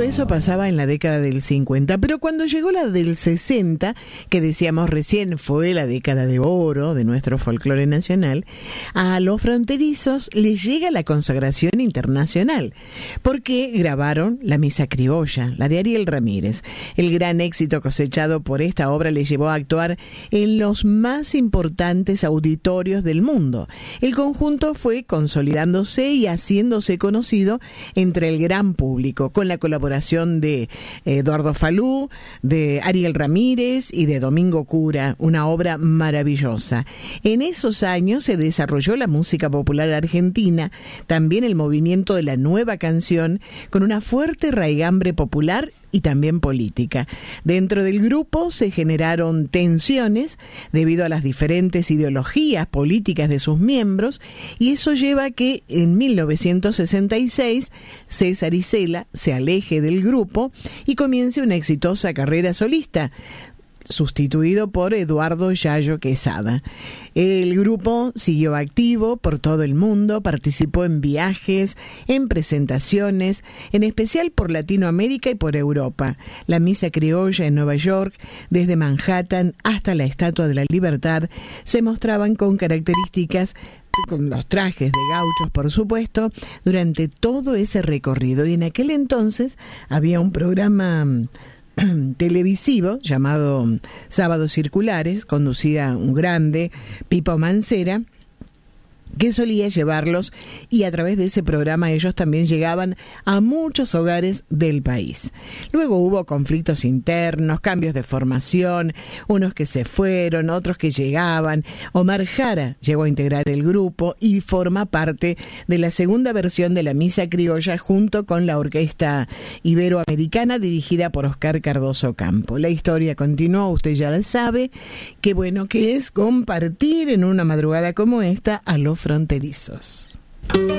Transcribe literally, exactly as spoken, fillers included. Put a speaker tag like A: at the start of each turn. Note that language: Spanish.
A: eso pasaba en la década del cincuenta, pero cuando llegó la del sesenta, que decíamos recién fue la década de oro de nuestro folclore nacional, a Los Fronterizos les llega la consagración internacional, porque grabaron La Misa Criolla, la de Ariel Ramírez. El gran éxito cosechado por esta obra les llevó a actuar en los más importantes auditorios del mundo. El conjunto fue consolidándose y haciéndose conocido entre el gran público, con la colaboración de Eduardo Falú, de Ariel Ramírez y de Domingo Cura, una obra maravillosa. En esos años se desarrolló la música popular argentina, también el movimiento de la nueva canción, con una fuerte raigambre popular y también política. Dentro del grupo se generaron tensiones debido a las diferentes ideologías políticas de sus miembros, y eso lleva a que en mil novecientos sesenta y seis César Isela se aleje del grupo y comience una exitosa carrera solista, sustituido por Eduardo Yayo Quesada. El grupo siguió activo por todo el mundo, participó en viajes, en presentaciones, en especial por Latinoamérica y por Europa. La Misa Criolla en Nueva York, desde Manhattan hasta la Estatua de la Libertad, se mostraban con características, con los trajes de gauchos, por supuesto, durante todo ese recorrido. Y en aquel entonces había un programa televisivo llamado Sábados Circulares, conducía un grande, Pipo Mancera, que solía llevarlos, y a través de ese programa ellos también llegaban a muchos hogares del país. Luego hubo conflictos internos, cambios de formación, unos que se fueron, otros que llegaban. Omar Jara llegó a integrar el grupo y forma parte de la segunda versión de La Misa Criolla junto con la Orquesta Iberoamericana dirigida por Oscar Cardoso Campo. La historia continuó, usted ya la sabe, qué bueno que es compartir en una madrugada como esta a Los Fronterizos.